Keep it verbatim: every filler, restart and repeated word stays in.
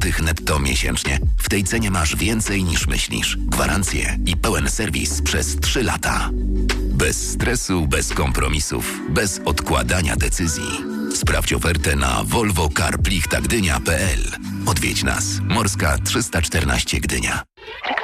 złotych netto miesięcznie. W tej cenie masz więcej niż myślisz. Gwarancje i pełen serwis przez trzy lata. Bez stresu, bez kompromisów, bez odkładania decyzji. Sprawdź ofertę na volvo car plichta gdynia kropka p l. Odwiedź nas. Morska trzysta czternaście Gdynia.